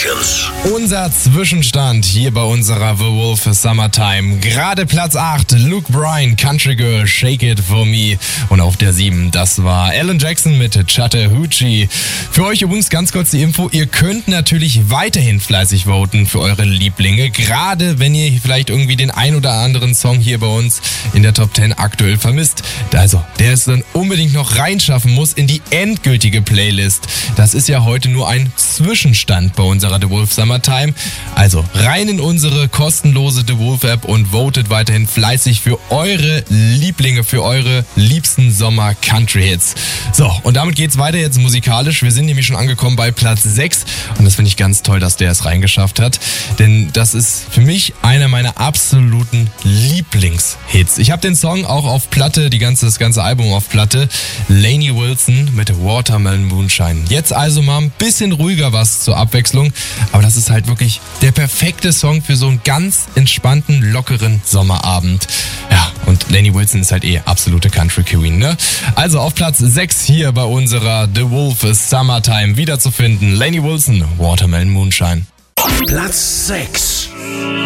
Sessions. Unser Zwischenstand hier bei unserer The Wolf Summertime. Gerade Platz 8, Luke Bryan, Country Girl, Shake It For Me. Und auf der 7, das war Alan Jackson mit Chattahoochee. Für euch übrigens ganz kurz die Info, ihr könnt natürlich weiterhin fleißig voten für eure Lieblinge. Gerade wenn ihr vielleicht irgendwie den ein oder anderen Song hier bei uns in der Top 10 aktuell vermisst. Also, der es dann unbedingt noch reinschaffen muss in die endgültige Playlist. Das ist ja heute nur ein Zwischenstand bei unserer The Wolf Summertime. Also rein in unsere kostenlose The Wolf App und votet weiterhin fleißig für eure Lieblinge, für eure liebsten Sommer-Country-Hits. So, und damit geht's weiter jetzt musikalisch. Wir sind nämlich schon angekommen bei Platz 6 und das finde ich ganz toll, dass der es reingeschafft hat. Denn das ist für mich einer meiner absoluten Lieblingshits. Ich habe den Song auch auf Platte, das ganze Album auf Platte. Lainey Wilson mit Watermelon Moonshine. Jetzt also mal ein bisschen ruhiger was zur Abwechslung. Aber das ist halt wirklich der perfekte Song für so einen ganz entspannten, lockeren Sommerabend. Ja, und Lainey Wilson ist halt absolute Country Queen, ne? Also auf Platz 6 hier bei unserer The Wolf Summertime wiederzufinden. Lainey Wilson, Watermelon Moonshine. Platz 6.